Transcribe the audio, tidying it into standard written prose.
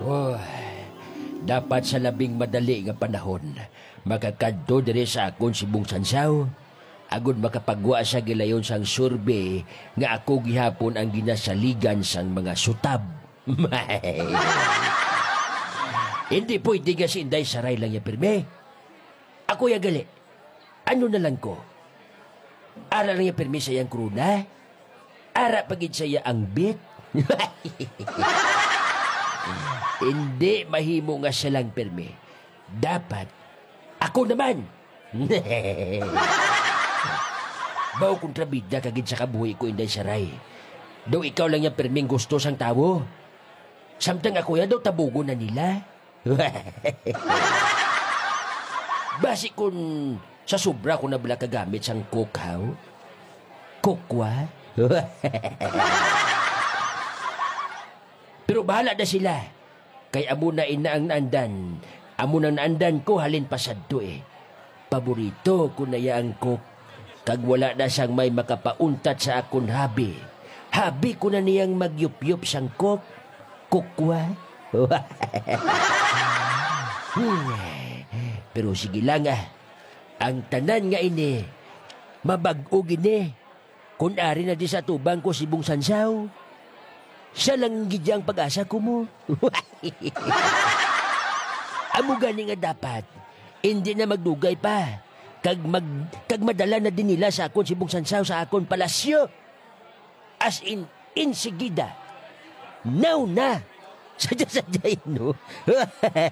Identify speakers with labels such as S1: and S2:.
S1: Oh, dapat sa labing madali nga panahon, makakadto diri sa akon Sibong Sansaw. Agud makapagwa sa gilayon sang survey nga ako gihapon ang ginasaligan sang mga sutab. Hindi pwede nga si Inday Saray lang ya pirme. Ako ya gali. Ano na lang ko? Ara lang ya pirme sa yang kruna? Ara pagid saya ang bit? Hindi mahimo nga silang pirme. Dapat ako naman. Baw kontrabida kagid sa kabuhi ko, Inday Saray. Daw ikaw lang yung pirming gusto sang tawo. Samtang ako yan daw tabugo na nila. Basi kung sa sobra ko na bala kagamit sang kukhaw. Kukwa? Pero bahala na sila. Kay amo na ina ang naandan. Amo nang naandan ko halin pasadto eh. Paborito ko na yang cook. Kag wala na siyang may makapauntat sa akon habi. Habi ko na niyang magyup-yup sang cook. Kukwa? Pero sige lang ang tanan nga ini, mabag-o gini. Kung ari na di sa tubang ko Sibong Sansaw, siya lang gidyang pag-asa ko mo. Amo gani nga dapat, hindi na magdugay pa. Kag madala na din nila sa akon Sibong Sansaw sa akon palasyo. As in, insigida. Now na. Sadya-sadya no?